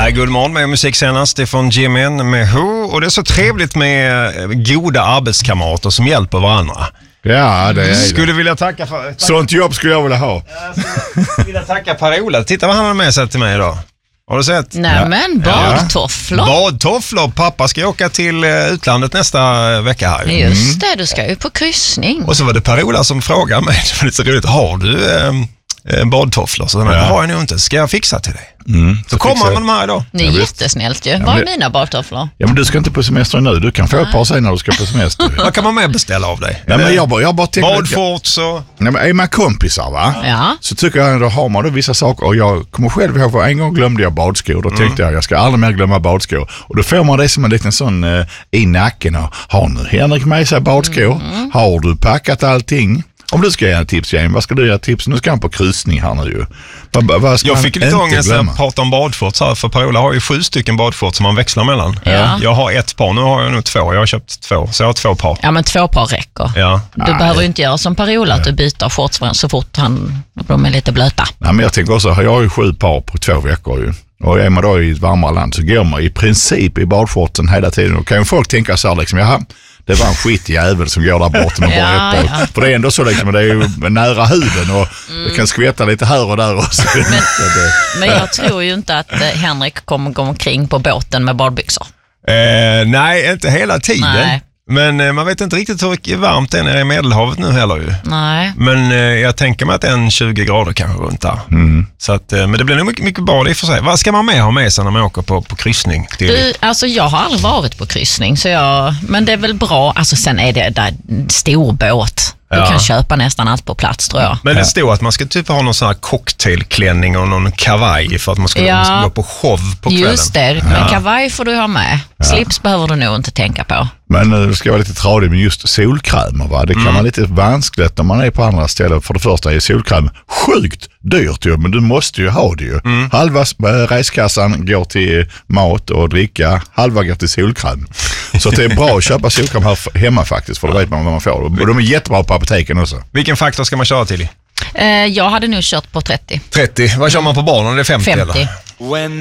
Ja, god morgon med musik senast. Det är från Jimin med Who. Och det är så trevligt med goda arbetskamrater som hjälper varandra. Ja, det är Skulle vilja tacka för... Sånt jobb skulle jag vilja ha. Skulle vilja tacka Per-Ola. Titta vad han har med sig till mig idag. Har du sett? Nej, men badtofflor. Badtofflor. Pappa ska åka till utlandet nästa vecka här. Just det, du ska ju på kryssning. Och så var det Per-Ola som frågade mig. Det var lite så roligt. Har du badtofflor? Så det har jag nog inte. Ska jag fixa till dig? Så kommer han med de här idag. Det är jättesnällt ju. Var är mina badtofflor? Ja, men du ska inte på semester nu. Du kan få ett par sen när du ska på semester. Vad kan man med beställa av dig? Nej, men jag bara tänker... Badforts och... Nej, men är man kompisar, va? Ja. Så tycker jag ändå har man då vissa saker. Och jag kommer själv ihåg för en gång glömde jag badskor. Då tänkte jag ska aldrig mer glömma badskor. Och då får man det som en liten sån i nacken. Och, har nu Henrik med sig badskor? Har du packat allting? Om du ska göra tips, Jane, vad ska du göra tips? Nu ska han på kryssning här nu ju. Jag fick lite ångest när jag pratade om badforts här, för Per-Ola har ju 7 stycken badforts som man växlar mellan. Ja. Jag har ett par, nu har jag nog 2. Jag har köpt 2, så jag har 2 par. Ja, men 2 par räcker. Ja. Du behöver ju inte göra som Per-Ola att du byter shorts så fort de är lite blöta. Nej, men jag tänker också, jag har ju 7 par på 2 veckor ju. Och är man då i ett varmare land så går man i princip i badshortsen hela tiden. Och kan ju folk tänka så här liksom, jaha, det var en skitjävel som går där borta och bara ja. För det är ändå så liksom, det är ju nära huden och det kan skvätta lite här och där också. Men jag tror ju inte att Henrik kommer gå omkring på båten med badbyxor. Nej, inte hela tiden. Nej. Men man vet inte riktigt hur varmt det är nere i Medelhavet nu heller ju. Nej. Men jag tänker mig att det är en 20 grader kanske runt där. Så att, men det blir nog mycket bad i för sig. Vad ska man ha med sig när man åker på kryssning? Alltså jag har aldrig varit på kryssning, men det är väl bra. Alltså sen är det där stor båt. Du kan köpa nästan allt på plats, tror jag. Men det står att man ska typ ha någon sån här cocktailklänning och någon kavaj för att man ska gå på show på kvällen. Just det, men kavaj får du ha med. Slips behöver du nog inte tänka på. Men det ska vara lite tradigt med just solkrämer, va? Det kan vara lite vanskligt när man är på andra ställen. För det första är solkräm sjukt dyrt ju, men du måste ju ha det ju. Halva reskassan går till mat och dricka, halva går till solkräm. Så det är bra att köpa solkräm här hemma faktiskt, för då vet man vad man får. Och de är jättebra på apoteken också. Vilken faktor ska man köra till? Jag hade nog kört på 30. 30? Vad kör man på barnen? Det är 50 50. eller?